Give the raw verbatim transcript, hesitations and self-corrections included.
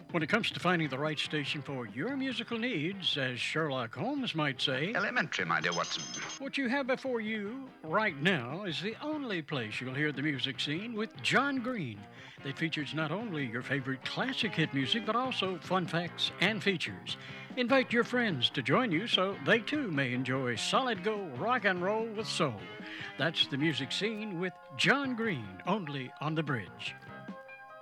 When it comes to finding the right station for your musical needs, as Sherlock Holmes might say, Elementary, my dear Watson. what you have before you right now is the only place you'll hear the music scene with John Green that features not only your favorite classic hit music, but also fun facts and features. Invite your friends to join you so they too may enjoy solid gold rock and roll with soul. That's the music scene with John Green, only on The Bridge.